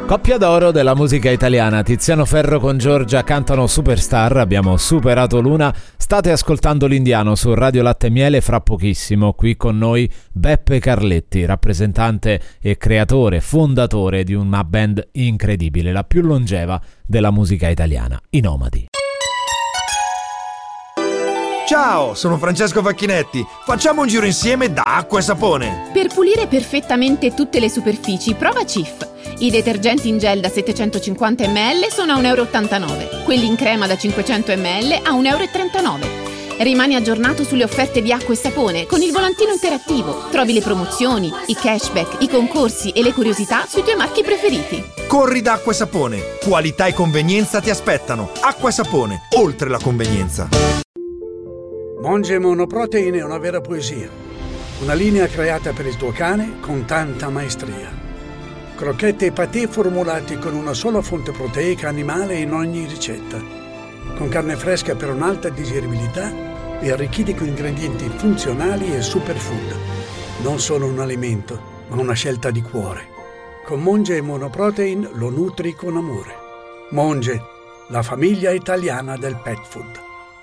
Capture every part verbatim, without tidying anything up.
Coppia d'oro della musica italiana, Tiziano Ferro con Giorgia cantano Superstar, abbiamo superato l'una, state ascoltando l'Indiano su Radio Latte e Miele, fra pochissimo qui con noi Beppe Carletti, rappresentante e creatore, fondatore di una band incredibile, la più longeva della musica italiana, i Nomadi. Ciao, sono Francesco Facchinetti. Facciamo un giro insieme da Acqua e Sapone. Per pulire perfettamente tutte le superfici, prova Cif. I detergenti in gel da settecentocinquanta millilitri sono a uno e ottantanove euro, quelli in crema da cinquecento millilitri a uno e trentanove euro. Rimani aggiornato sulle offerte di Acqua e Sapone con il volantino interattivo. Trovi le promozioni, i cashback, i concorsi e le curiosità sui tuoi marchi preferiti. Corri da Acqua e Sapone. Qualità e convenienza ti aspettano. Acqua e Sapone, oltre la convenienza. Monge Monoprotein è una vera poesia. Una linea creata per il tuo cane con tanta maestria. Crocchette e patè formulati con una sola fonte proteica animale in ogni ricetta. Con carne fresca per un'alta digeribilità e arricchiti con ingredienti funzionali e superfood. Non solo un alimento, ma una scelta di cuore. Con Monge Monoprotein lo nutri con amore. Monge, la famiglia italiana del pet food.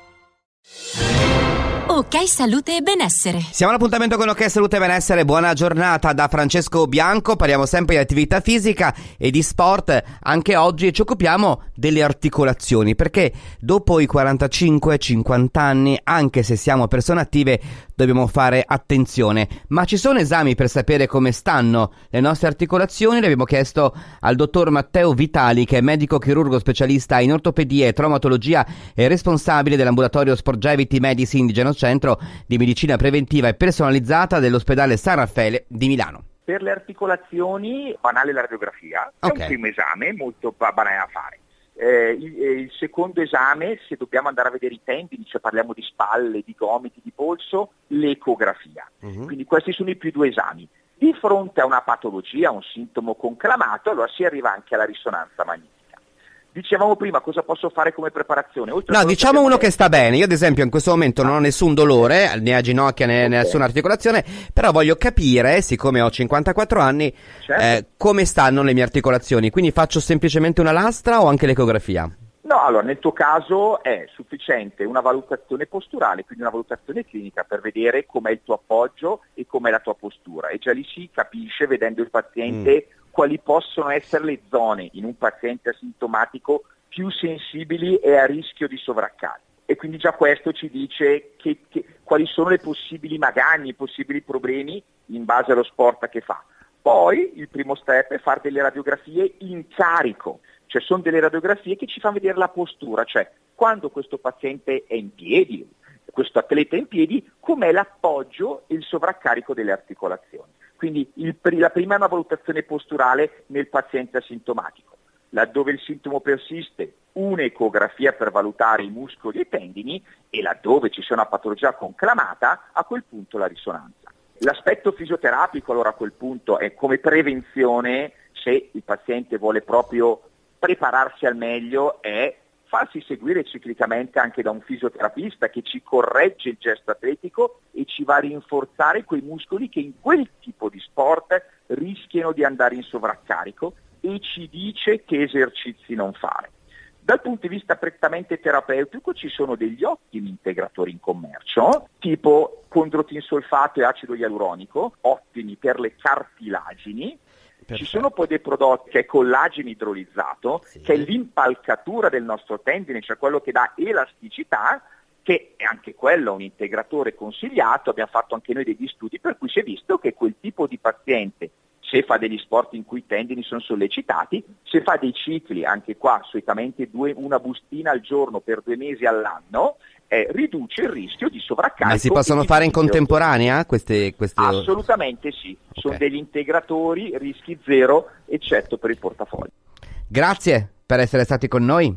Ok Salute e Benessere. Siamo all'appuntamento con Ok Salute e Benessere. Buona giornata da Francesco Bianco. Parliamo sempre di attività fisica e di sport anche oggi e ci occupiamo delle articolazioni, perché dopo i quarantacinque cinquanta anni, anche se siamo persone attive, dobbiamo fare attenzione. Ma ci sono esami per sapere come stanno le nostre articolazioni? Le abbiamo chiesto al dottor Matteo Vitali, che è medico chirurgo specialista in ortopedia e traumatologia e responsabile dell'ambulatorio Sporgevity Medicine di Genocentra, centro di medicina preventiva e personalizzata dell'ospedale San Raffaele di Milano. Per le articolazioni, banale la radiografia, è okay. Un primo esame molto banale da fare. Eh, il, il secondo esame, se dobbiamo andare a vedere i tendini, cioè parliamo di spalle, di gomiti, di polso, l'ecografia. Uh-huh. Quindi questi sono i più due esami. Di fronte a una patologia, un sintomo conclamato, allora si arriva anche alla risonanza magnetica. Dicevamo prima cosa posso fare come preparazione. Oltre no, diciamo uno che sta bene. Io ad esempio in questo momento ah. non ho nessun dolore, né a ginocchia né, okay. né nessuna articolazione, però voglio capire, siccome ho cinquantaquattro anni, certo. eh, come stanno le mie articolazioni. Quindi faccio semplicemente una lastra o anche l'ecografia? No, allora nel tuo caso è sufficiente una valutazione posturale, quindi una valutazione clinica per vedere com'è il tuo appoggio e com'è la tua postura. E già lì si capisce, vedendo il paziente, mm. quali possono essere le zone in un paziente asintomatico più sensibili e a rischio di sovraccarico. E quindi già questo ci dice che, che, quali sono le possibili magagne, i possibili problemi in base allo sport che fa. Poi il primo step è fare delle radiografie in carico, cioè sono delle radiografie che ci fanno vedere la postura, cioè quando questo paziente è in piedi, questo atleta è in piedi, com'è l'appoggio e il sovraccarico delle articolazioni. Quindi il, la prima è una valutazione posturale nel paziente asintomatico. Laddove il sintomo persiste, un'ecografia per valutare i muscoli e i tendini, e laddove ci sia una patologia conclamata, a quel punto la risonanza. L'aspetto fisioterapico allora a quel punto è come prevenzione, se il paziente vuole proprio prepararsi al meglio, è farsi seguire ciclicamente anche da un fisioterapista che ci corregge il gesto atletico e ci va a rinforzare quei muscoli che in quel tipo di sport rischiano di andare in sovraccarico e ci dice che esercizi non fare. Dal punto di vista prettamente terapeutico ci sono degli ottimi integratori in commercio, tipo condrotinsolfato e acido ialuronico, ottimi per le cartilagini. Perfetto. Ci sono poi dei prodotti che è collagene idrolizzato, sì. che è l'impalcatura del nostro tendine, cioè quello che dà elasticità, che è anche quello un integratore consigliato. Abbiamo fatto anche noi degli studi per cui si è visto che quel tipo di paziente, se fa degli sport in cui i tendini sono sollecitati, se fa dei cicli, anche qua solitamente due, una bustina al giorno per due mesi all'anno, eh, riduce il rischio di sovraccarico. Ma si possono fare in contemporanea queste, queste... Assolutamente sì, okay. Sono degli integratori, rischi zero, eccetto per il portafoglio. Grazie per essere stati con noi.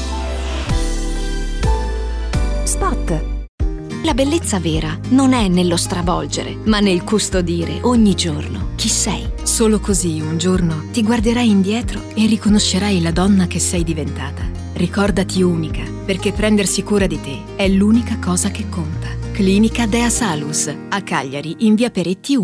Spot. La bellezza vera non è nello stravolgere, ma nel custodire ogni giorno chi sei. Solo così un giorno ti guarderai indietro e riconoscerai la donna che sei diventata. Ricordati unica, perché prendersi cura di te è l'unica cosa che conta. Clinica Dea Salus, a Cagliari, in via Peretti uno.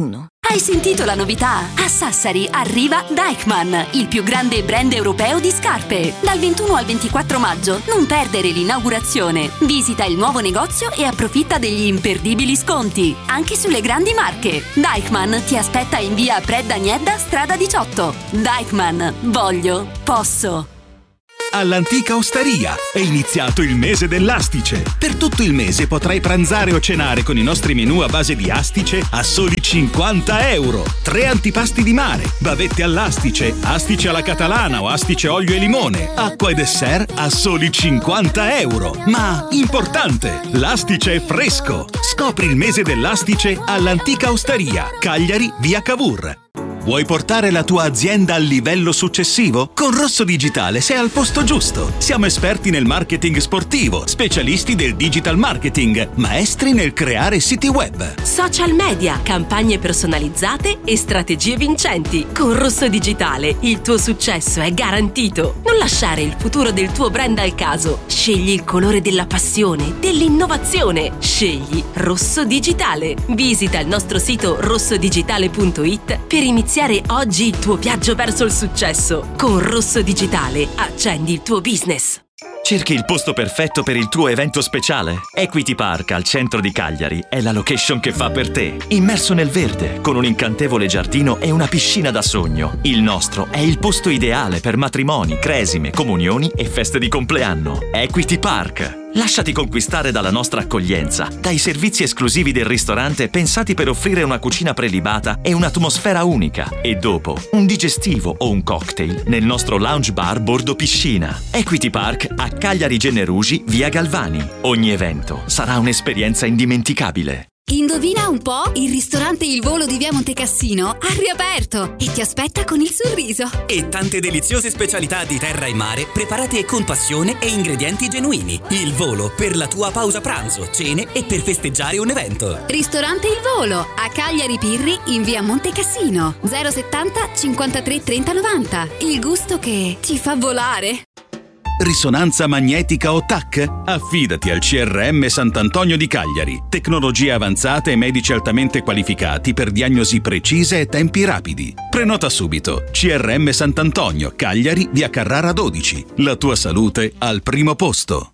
Hai sentito la novità? A Sassari arriva Deichmann, il più grande brand europeo di scarpe. Dal ventuno al ventiquattro maggio non perdere l'inaugurazione. Visita il nuovo negozio e approfitta degli imperdibili sconti, anche sulle grandi marche. Deichmann ti aspetta in via Pred Agnedda, strada diciotto. Deichmann, voglio, posso. All'Antica Osteria è iniziato il mese dell'astice. Per tutto il mese potrai pranzare o cenare con i nostri menù a base di astice a soli cinquanta euro. Tre antipasti di mare, bavette all'astice, astice alla catalana o astice olio e limone, acqua e dessert a soli cinquanta euro. Ma importante, l'astice è fresco. Scopri il mese dell'astice all'Antica Osteria, Cagliari, via Cavour. Vuoi portare la tua azienda al livello successivo? Con Rosso Digitale sei al posto giusto. Siamo esperti nel marketing sportivo, specialisti del digital marketing, maestri nel creare siti web, social media, campagne personalizzate e strategie vincenti. Con Rosso Digitale il tuo successo è garantito. Non lasciare il futuro del tuo brand al caso. Scegli il colore della passione, dell'innovazione. Scegli Rosso Digitale. Visita il nostro sito rosso digitale punto it per iniziare oggi il tuo viaggio verso il successo. Con Rosso Digitale accendi il tuo business. Cerchi il posto perfetto per il tuo evento speciale? Equity Park al centro di Cagliari è la location che fa per te. Immerso nel verde, con un incantevole giardino e una piscina da sogno. Il nostro è il posto ideale per matrimoni, cresime, comunioni e feste di compleanno. Equity Park. Lasciati conquistare dalla nostra accoglienza, dai servizi esclusivi del ristorante pensati per offrire una cucina prelibata e un'atmosfera unica. E dopo, un digestivo o un cocktail nel nostro lounge bar bordo piscina. Equity Park a Cagliari Generugi, via Galvani. Ogni evento sarà un'esperienza indimenticabile. Indovina un po'? Il ristorante Il Volo di via Montecassino ha riaperto e ti aspetta con il sorriso. E tante deliziose specialità di terra e mare preparate con passione e ingredienti genuini. Il Volo per la tua pausa pranzo, cene e per festeggiare un evento. Ristorante Il Volo a Cagliari Pirri in via Montecassino. zero settanta cinquantatré trenta novanta. Il gusto che ti fa volare. Risonanza magnetica o T A C? Affidati al C R M Sant'Antonio di Cagliari. Tecnologie avanzate e medici altamente qualificati per diagnosi precise e tempi rapidi. Prenota subito. C R M Sant'Antonio, Cagliari, via Carrara dodici. La tua salute al primo posto.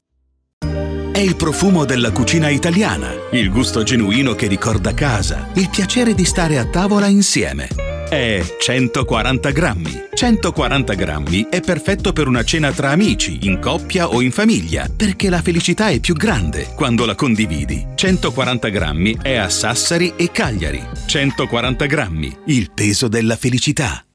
È il profumo della cucina italiana, il gusto genuino che ricorda casa, il piacere di stare a tavola insieme. È centoquaranta grammi. centoquaranta grammi è perfetto per una cena tra amici, in coppia o in famiglia, perché la felicità è più grande quando la condividi. centoquaranta grammi è a Sassari e Cagliari. centoquaranta grammi, il peso della felicità.